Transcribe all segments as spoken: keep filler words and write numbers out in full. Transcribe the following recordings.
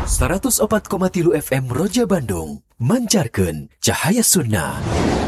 seratus empat koma tiga F M Roja Bandung, mancarkan cahaya sunnah.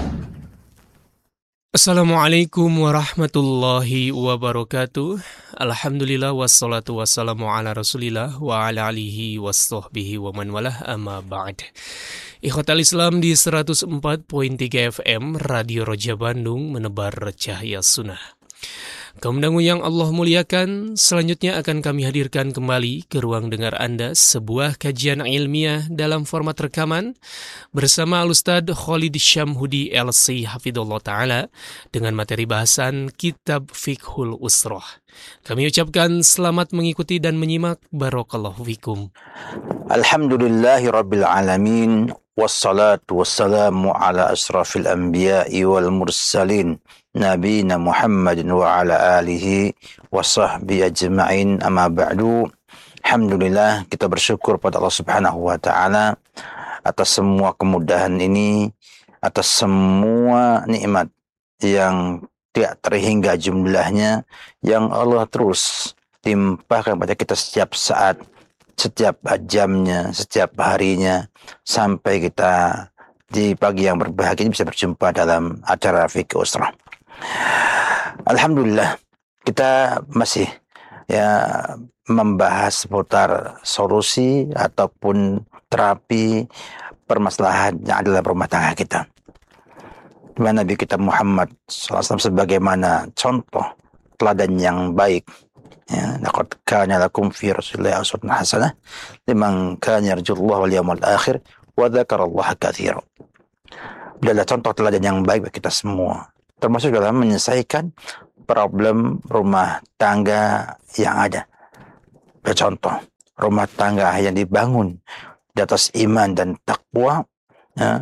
Assalamualaikum warahmatullahi wabarakatuh. Alhamdulillah wassalatu wassalamu ala rasulillah wa ala alihi wassohbihi wa man walah amma ba'd. Ikhwatal Islam di seratus empat koma tiga F M Radio Roja Bandung, menebar cahaya sunnah. Kaum dangu yang Allah muliakan, selanjutnya akan kami hadirkan kembali ke ruang dengar Anda sebuah kajian ilmiah dalam format rekaman bersama Al-Ustadz Khalid Syamhudi L C Hafidhullah Ta'ala dengan materi bahasan Kitab Fiqhul Usrah. Kami ucapkan selamat mengikuti dan menyimak. Barakallahu fikum. Alhamdulillahi Rabbil Alamin. Wassalatu wassalamu ala asrafil anbiya'i wal mursalin Nabina Muhammadin wa ala alihi wa sahbihi ajma'in, amma ba'du. Alhamdulillah, kita bersyukur pada Allah Subhanahu wa ta'ala atas semua kemudahan ini, atas semua nikmat yang tidak terhingga jumlahnya, yang Allah terus timpahkan pada kita setiap saat, setiap jamnya, setiap harinya, sampai kita di pagi yang berbahagia ini bisa berjumpa dalam acara Fiqh Usrah. Alhamdulillah, kita masih ya membahas seputar solusi ataupun terapi permasalahan yang ada dalam rumah tangga kita. Di mana Nabi kita Muhammad shallallahu alaihi wasallam sebagaimana contoh teladan yang baik. Ya, laqad kana lakum fi Rasulillahi uswatun hasanah liman kana yarjullaha wal yawmal akhir wa dzakarallaha katsiran. Adalah contoh teladan yang baik bagi kita semua, termasuk dalam menyelesaikan problem rumah tangga yang ada. Contoh, rumah tangga yang dibangun di atas iman dan takwa, ya,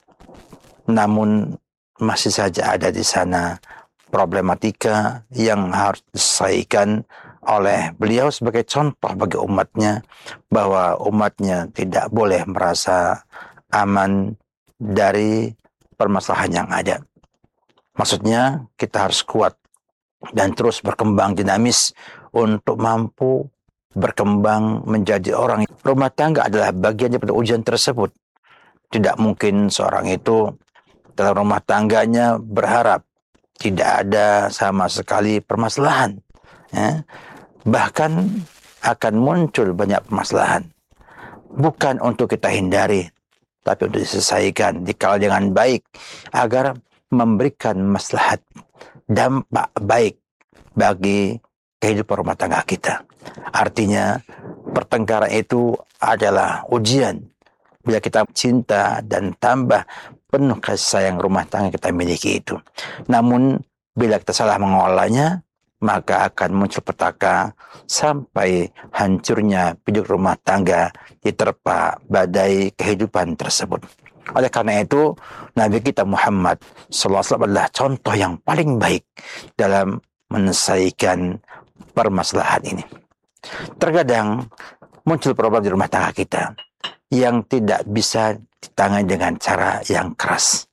namun masih saja ada di sana problematika yang harus diselesaikan oleh beliau sebagai contoh bagi umatnya, bahwa umatnya tidak boleh merasa aman dari permasalahan yang ada. Maksudnya kita harus kuat dan terus berkembang dinamis untuk mampu berkembang menjadi orang. Rumah tangga adalah bagian daripada ujian tersebut. Tidak mungkin seorang itu dalam rumah tangganya berharap tidak ada sama sekali permasalahan. Ya. Bahkan akan muncul banyak permasalahan. Bukan untuk kita hindari, tapi untuk diselesaikan, dikawal dengan baik, agar memberikan maslahat, dampak baik bagi kehidupan rumah tangga kita. Artinya, pertengkaran itu adalah ujian. Bila kita cinta dan tambah penuh kasih sayang rumah tangga kita miliki itu. Namun, bila kita salah mengolahnya, maka akan muncul petaka sampai hancurnya hidup rumah tangga diterpa badai kehidupan tersebut. Oleh karena itu, Nabi kita Muhammad shallallahu alaihi wasallam adalah contoh yang paling baik dalam menyelesaikan permasalahan ini. Terkadang muncul problem di rumah tangga kita yang tidak bisa ditangani dengan cara yang keras.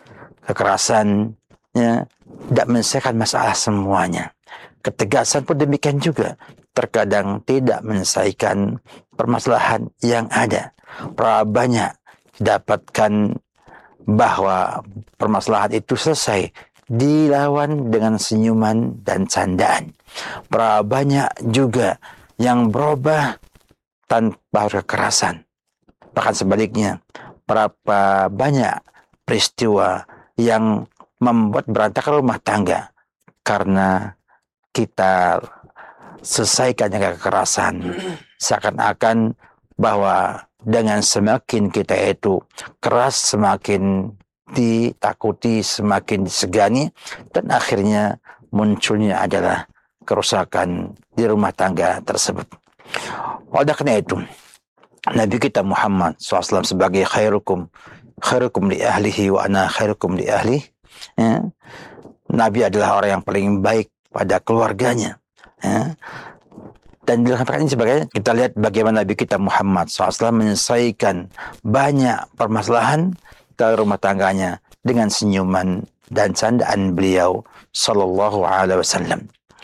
Kekerasannya tidak menyelesaikan masalah semuanya. Ketegasan pun demikian juga, terkadang tidak menyelesaikan permasalahan yang ada. Berapa banyak didapatkan bahwa permasalahan itu selesai dilawan dengan senyuman dan candaan. Berapa banyak juga yang berubah tanpa kekerasan. Bahkan sebaliknya, berapa banyak peristiwa yang membuat berantakan rumah tangga karena kita selesaikan dengan kekerasan. Seakan-akan bahwa dengan semakin kita itu keras, semakin ditakuti, semakin disegani, dan akhirnya munculnya adalah kerusakan di rumah tangga tersebut. Oleh karena itu, Nabi kita Muhammad shallallahu alaihi wasallam sebagai khairukum khairukum li ahlihi wa ana khairukum li ahli, ya, Nabi adalah orang yang paling baik pada keluarganya, ya. Dan dalam perkara ini sebagai kita lihat bagaimana Nabi kita Muhammad shallallahu alaihi wasallam menyelesaikan banyak permasalahan dalam rumah tangganya dengan senyuman dan candaan beliau sallallahu alaihi wasallam.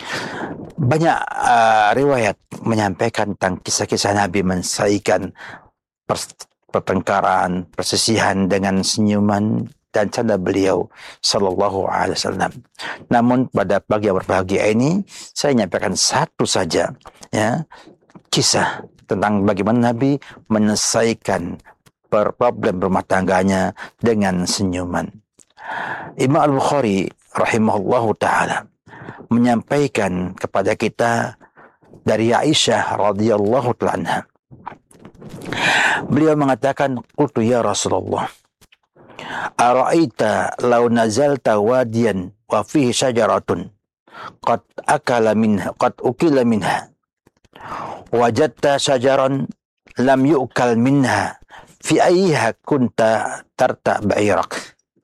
Banyak uh, riwayat menyampaikan tentang kisah-kisah Nabi menyelesaikan pertengkaran, persisihan dengan senyuman dan canda beliau sallallahu alaihi wasallam. Namun pada pagi yang berbahagia ini saya menyampaikan satu saja, ya, kisah tentang bagaimana Nabi menyelesaikan per problem rumah tangganya dengan senyuman. Imam Al-Bukhari rahimahullahu taala menyampaikan kepada kita dari Aisyah radhiyallahu taala anha. Beliau mengatakan, "Qultu ya Rasulullah, ara'aita law nazalta wadiyan wa fihi syajaratun qad akala minha qad ukila minha wajadta syajaran lam yu'kal minha fi ayyiha kunta tarta ba'irak."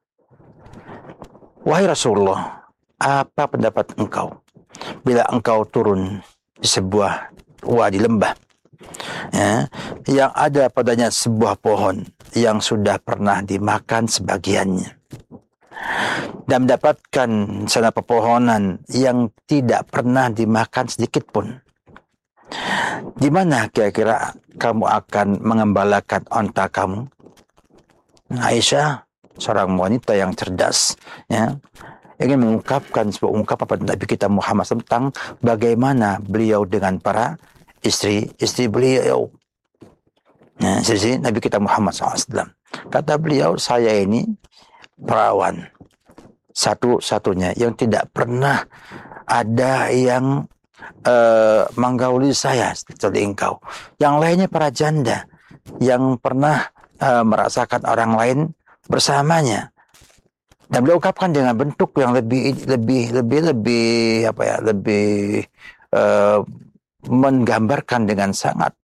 Wahai Rasulullah, apa pendapat engkau bila engkau turun di sebuah wadi lembah, ya, yang ada padanya sebuah pohon yang sudah pernah dimakan sebagiannya, dan mendapatkan sana pepohonan yang tidak pernah dimakan sedikit pun. Di mana kira-kira kamu akan mengembalakan onta kamu? Aisyah, seorang wanita yang cerdas, ya, ingin mengungkapkan sebuah ungkapan pada Nabi kita Muhammad tentang bagaimana beliau dengan para istri-istri beliau. Nah, istri Nabi kita Muhammad shallallahu alaihi wasallam. Kata beliau, saya ini perawan satu-satunya yang tidak pernah ada yang uh, menggauli saya seperti engkau. Yang lainnya para janda yang pernah uh, merasakan orang lain bersamanya. Dan beliau ungkapkan dengan bentuk yang lebih lebih lebih lebih apa ya lebih uh, menggambarkan dengan sangat